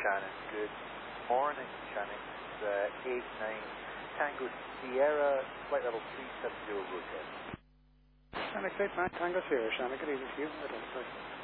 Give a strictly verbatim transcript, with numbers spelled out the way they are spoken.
Shannon. Good morning, Shannon. It's uh, eight nine Tango Sierra, flight level three seven zero rotate. Shannon, eight nine Tango Sierra. Shannon, good evening to you. Identify.